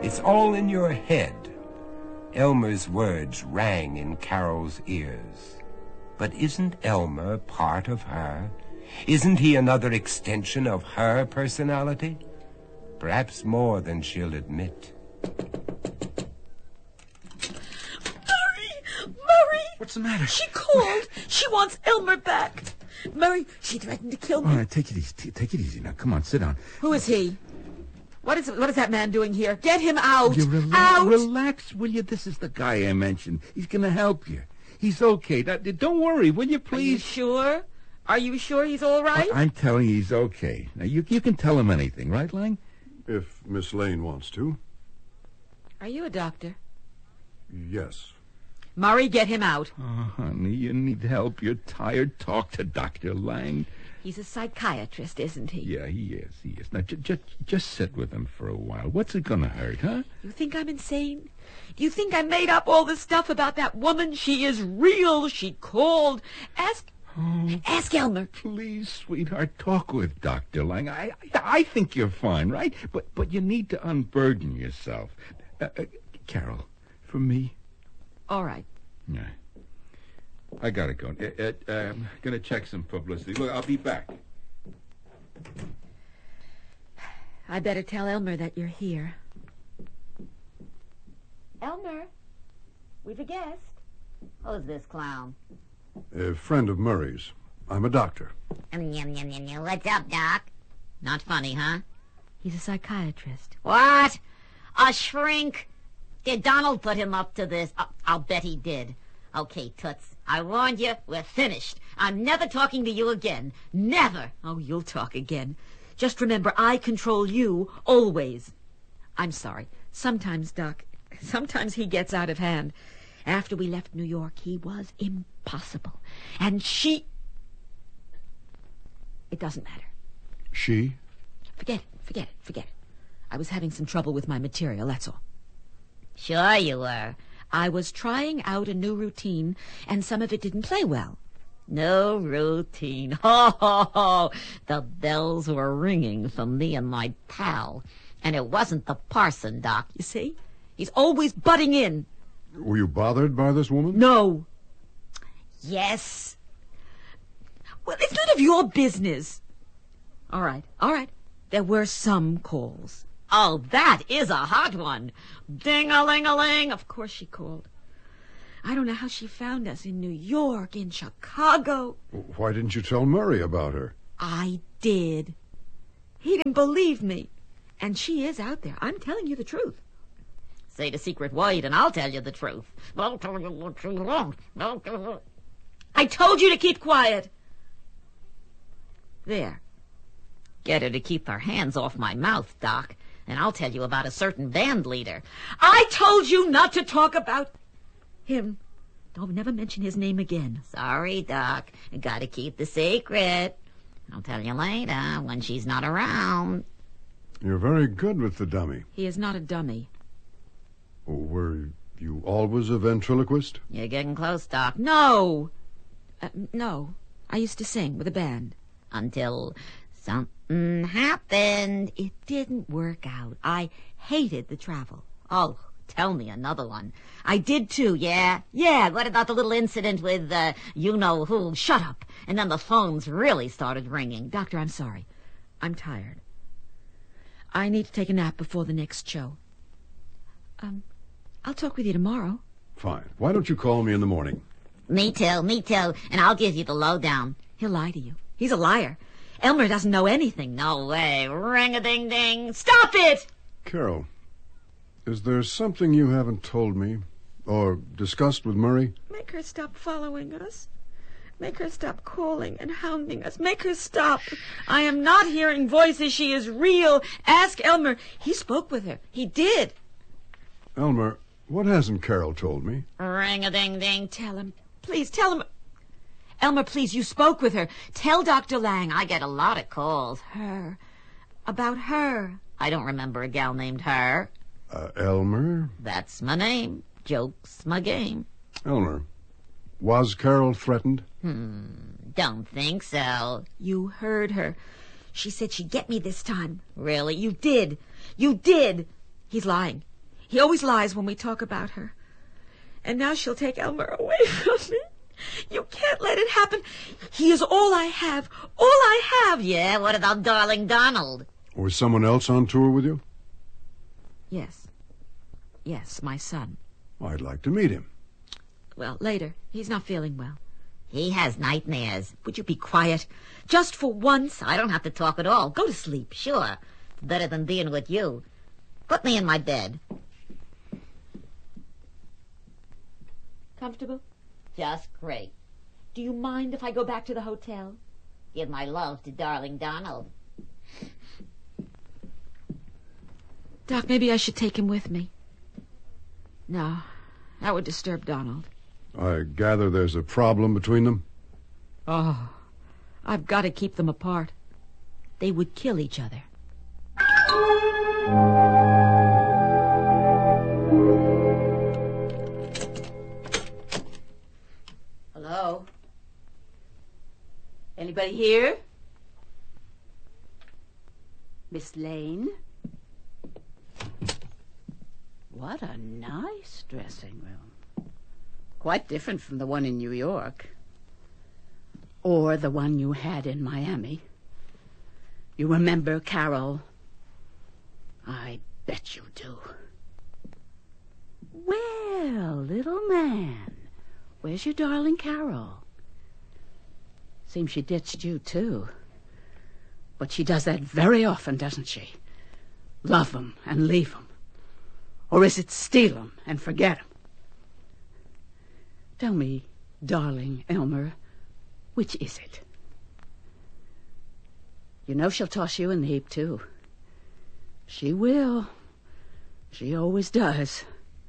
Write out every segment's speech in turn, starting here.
It's all in your head. Elmer's words rang in Carol's ears. But isn't Elmer part of her? Isn't he another extension of her personality? Perhaps more than she'll admit. Murray! What's the matter? She called. She wants Elmer back. Murray, she threatened to kill me. All right, take it easy. Take it easy now. Come on, sit down. Who is he? What is that man doing here? Get him out. Out! Relax, will you? This is the guy I mentioned. He's going to help you. He's okay. Don't worry, will you, please? Are you sure? Are you sure he's all right? I'm telling you he's okay. Now, you can tell him anything, right, Lang? If Miss Lane wants to. Are you a doctor? Yes. Murray, get him out. Oh, honey, you need help. You're tired. Talk to Dr. Lang. He's a psychiatrist, isn't he? Yeah, he is. Now, just sit with him for a while. What's it going to hurt, huh? You think I'm insane? Do you think I made up all this stuff about that woman? She is real. She called. Ask Elmer. Please, sweetheart, talk with Dr. Lang. I think you're fine, right? But you need to unburden yourself. Carol, for me? All right. Yeah. I gotta go. I'm gonna check some publicity. Look, I'll be back. I better tell Elmer that you're here. Elmer, we've a guest. Who's this clown? A friend of Murray's. I'm a doctor. What's up, Doc? Not funny, huh? He's a psychiatrist. What? A shrink? Did Donald put him up to this? I'll bet he did. Okay, Toots, I warned you. We're finished. I'm never talking to you again. Never. Oh, you'll talk again. Just remember, I control you, always. I'm sorry. Sometimes, Doc, sometimes he gets out of hand. After we left New York, he was impossible. And she... It doesn't matter. She? Forget it. I was having some trouble with my material, that's all. Sure you were. I was trying out a new routine, and some of it didn't play well. No routine. Ho, ho, ho. The bells were ringing for me and my pal. And it wasn't the parson, Doc. You see? He's always butting in. Were you bothered by this woman? No. Yes. Well, it's none of your business. All right. There were some calls. Oh, that is a hot one. Ding-a-ling-a-ling. Of course she called. I don't know how she found us in New York, in Chicago. Why didn't you tell Murray about her? I did. He didn't believe me. And she is out there. I'm telling you the truth. Say the secret word and I'll tell you the truth. I told you to keep quiet. There. Get her to keep her hands off my mouth, Doc, and I'll tell you about a certain band leader. I told you not to talk about him. Don't never mention his name again. Sorry, Doc. I gotta keep the secret. I'll tell you later when she's not around. You're very good with the dummy. He is not a dummy. Were you always a ventriloquist? You're getting close, Doc. No. No. I used to sing with a band. Until something happened. It didn't work out. I hated the travel. Oh, tell me another one. I did too, yeah? Yeah, what about the little incident with, you-know-who? Shut up. And then the phones really started ringing. Doctor, I'm sorry. I'm tired. I need to take a nap before the next show. I'll talk with you tomorrow. Fine. Why don't you call me in the morning? Me too. And I'll give you the lowdown. He'll lie to you. He's a liar. Elmer doesn't know anything. No way. Ring-a-ding-ding. Stop it! Carol, is there something you haven't told me or discussed with Murray? Make her stop following us. Make her stop calling and hounding us. Make her stop. I am not hearing voices. She is real. Ask Elmer. He spoke with her. He did. Elmer, what hasn't Carol told me? Ring-a-ding-ding. Tell him. Please, tell him. Elmer, please, you spoke with her. Tell Dr. Lang. I get a lot of calls. Her. About her. I don't remember a gal named Her. Elmer? That's my name. Joke's my game. Elmer, was Carol threatened? Don't think so. You heard her. She said she'd get me this time. Really? You did. You did. He's lying. He always lies when we talk about her. And now she'll take Elmer away from me. You can't let it happen. He is all I have. All I have. Yeah, what about darling Donald? Was someone else on tour with you? Yes. Yes, my son. I'd like to meet him. Well, later. He's not feeling well. He has nightmares. Would you be quiet? Just for once. I don't have to talk at all. Go to sleep. Sure. It's better than being with you. Put me in my bed. Comfortable? Just great. Do you mind if I go back to the hotel? Give my love to darling Donald. Doc, maybe I should take him with me. No, that would disturb Donald. I gather there's a problem between them? Oh, I've got to keep them apart. They would kill each other. Hello? Anybody here? Miss Lane? What a nice dressing room. Quite different from the one in New York. Or the one you had in Miami. You remember Carol? I bet you do. Well, little man, where's your darling Carol? Seems she ditched you, too. But she does that very often, doesn't she? Love 'em and leave 'em. Or is it steal 'em and forget 'em? Tell me, darling Elmer, which is it? You know she'll toss you in the heap, too. She will. She always does.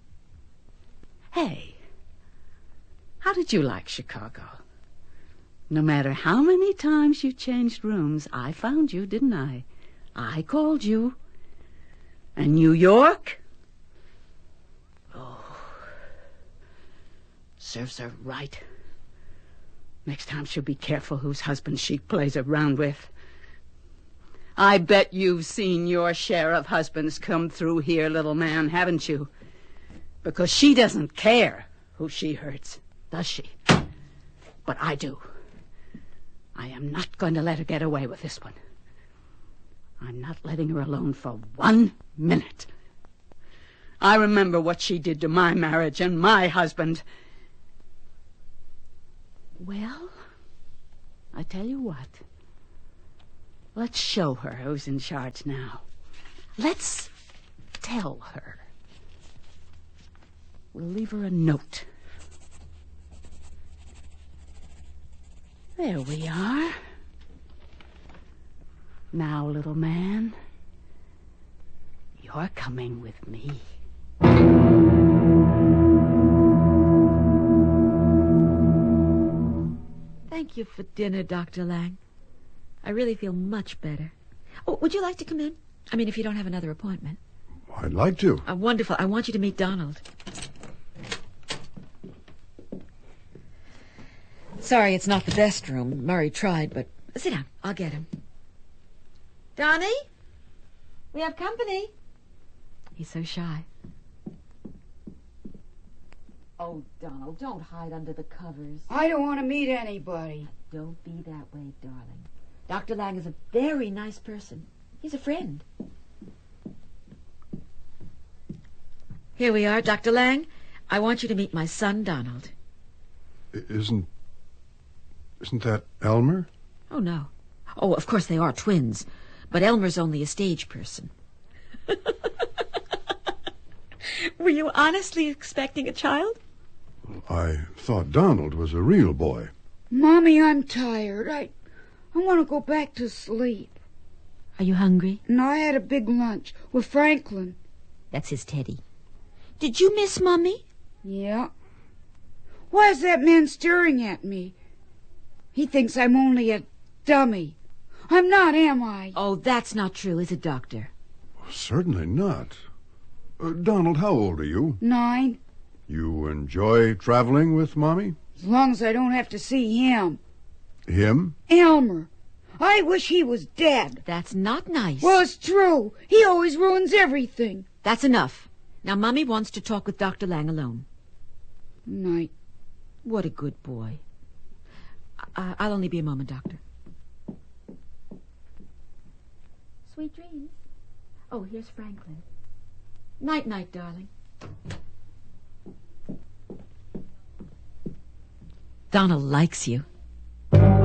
Hey, how did you like Chicago? No matter how many times you changed rooms, I found you, didn't I? I called you. And New York? Oh, serves her right. Next time she'll be careful whose husband she plays around with. I bet you've seen your share of husbands come through here, little man, haven't you? Because she doesn't care who she hurts, does she? But I do. I am not going to let her get away with this one. I'm not letting her alone for 1 minute. I remember what she did to my marriage and my husband. Well, I tell you what. Let's show her who's in charge now. Let's tell her. We'll leave her a note. There we are. Now, little man, you're coming with me. Thank you for dinner, Dr. Lang. I really feel much better. Oh, would you like to come in? I mean, if you don't have another appointment. I'd like to. Wonderful. I want you to meet Donald. Sorry, it's not the best room. Murray tried, but sit down. I'll get him. Donnie? We have company. He's so shy. Oh, Donald, don't hide under the covers. I don't want to meet anybody. Don't be that way, darling. Dr. Lang is a very nice person. He's a friend. Here we are, Dr. Lang. I want you to meet my son, Donald. Isn't that Elmer? Oh, no. Oh, of course they are twins. But Elmer's only a stage person. Were you honestly expecting a child? I thought Donald was a real boy. Mommy, I'm tired. I want to go back to sleep. Are you hungry? And I had a big lunch with Franklin. That's his Teddy. Did you miss Mummy? Yeah. Why is that man staring at me? He thinks I'm only a dummy. I'm not, am I? Oh, that's not true, is it, Doctor? Certainly not. Donald, how old are you? 9. You enjoy traveling with Mommy? As long as I don't have to see him. Him? Elmer. I wish he was dead. That's not nice. Well, it's true. He always ruins everything. That's enough. Now, Mummy wants to talk with Dr. Lang alone. Night. What a good boy. I'll only be a moment, Doctor. Sweet dreams. Oh, here's Franklin. Night-night, darling. Donald likes you.